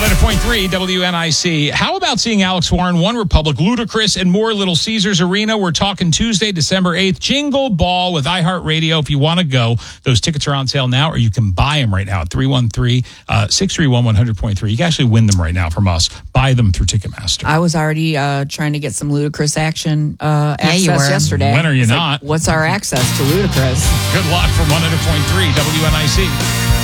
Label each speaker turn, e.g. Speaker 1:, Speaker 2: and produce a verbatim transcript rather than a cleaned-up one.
Speaker 1: one hundred point three W N I C. How about seeing Alex Warren, One Republic, Ludacris, and more Little Caesars Arena? We're talking Tuesday, December eighth. Jingle Ball with iHeartRadio. If you want to go, those tickets are on sale now, or you can buy them right now at three one three, six three one, one hundred point three. You can actually win them right now from us. Buy them through Ticketmaster.
Speaker 2: I was already uh, trying to get some Ludacris action uh,
Speaker 3: Yeah, you
Speaker 2: access
Speaker 3: were.
Speaker 2: yesterday.
Speaker 1: When are you
Speaker 2: It's
Speaker 1: not?
Speaker 2: Like, what's our access to Ludacris?
Speaker 1: Good luck from one hundred point three W N I C.